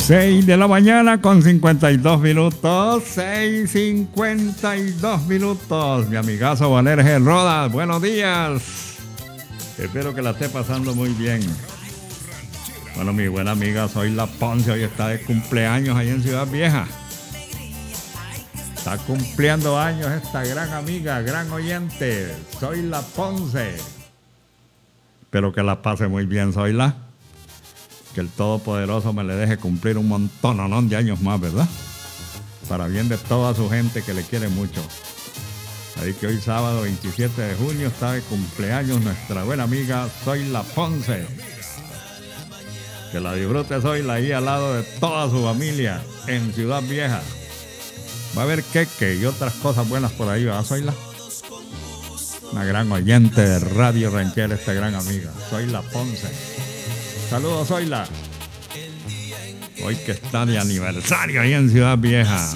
6 de la mañana con 52 minutos. 6:52. Mi amigazo Valer G. Rodas, buenos días. Espero que la esté pasando muy bien. Bueno, mi buena amiga Zoila Ponce hoy está de cumpleaños ahí en Ciudad Vieja. Está cumpliendo años esta gran amiga, gran oyente, Zoila Ponce. Espero que la pase muy bien, Zoila. Que el Todopoderoso me le deje cumplir un montón de años más, ¿verdad? Para bien de toda su gente que le quiere mucho. Así que hoy sábado 27 de junio está de cumpleaños nuestra buena amiga Zoila Ponce. Que la disfrute Zoila ahí al lado de toda su familia en Ciudad Vieja. Va a haber queque y otras cosas buenas por ahí, ¿verdad, Zoila? Una gran oyente de Radio Ranchera, esta gran amiga, Zoila Ponce. Saludos, Zoila. Hoy que está de aniversario ahí en Ciudad Vieja.